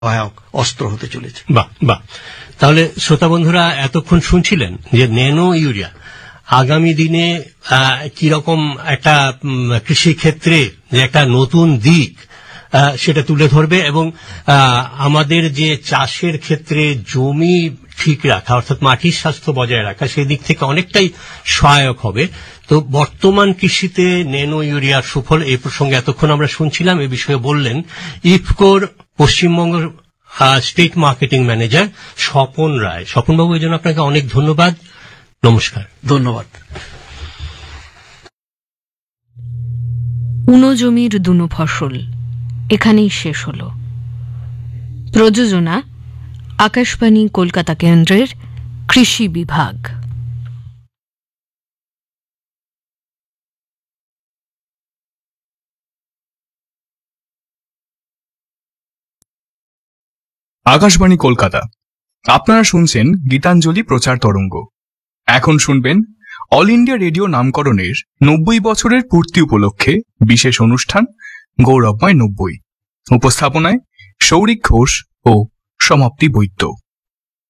সহায়ক অস্ত্র হতে চলেছে। বাহ বাহ। তাহলে শ্রোতা বন্ধুরা এতক্ষণ শুনছিলেন যে ন্যানো ইউরিয়া আগামী দিনে কিরকম একটা কৃষি ক্ষেত্রে যে একটা নতুন দিক সেটা তুলে ধরবে এবং আমাদের যে চাষের ক্ষেত্রে জমি ঠিক রাখা অর্থাৎ মাটির স্বাস্থ্য বজায় রাখা সেই দিক থেকে অনেকটাই সহায়ক হবে। তো বর্তমান কৃষিতে ন্যানো ইউরিয়ার সুফল এই প্রসঙ্গে এতক্ষণ আমরা শুনছিলাম। এ বিষয়ে বললেন ইফকোর Paschimbanga state marketing manager Swapan রায়। স্বপনবাবু, এই জন্য আপনাকে অনেক ধন্যবাদ। নমস্কার। ধন্যবাদ। উনো জমির দুনো ফসল এখানেই শেষ হল। প্রযোজনা আকাশবাণী কলকাতা কেন্দ্রের কৃষি বিভাগ। আকাশবাণী কলকাতা, আপনারা শুনছেন গীতাঞ্জলি প্রচার তরঙ্গ। এখন শুনবেন অল ইন্ডিয়া রেডিও নামকরণের 90 বছরের পূর্তি উপলক্ষে বিশেষ অনুষ্ঠান গৌরবময় 90। উপস্থাপনায় সৌরিক ঘোষ ও সমাপ্তি বৈদ্য।